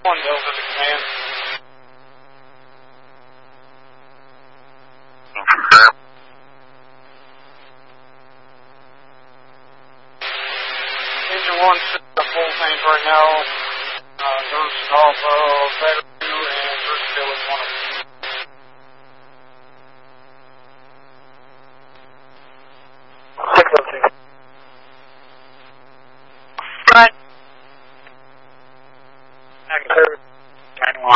One Delta to command. Engine 1 sitting at full tank right now. Nurse off of battery 2 and first bill is 1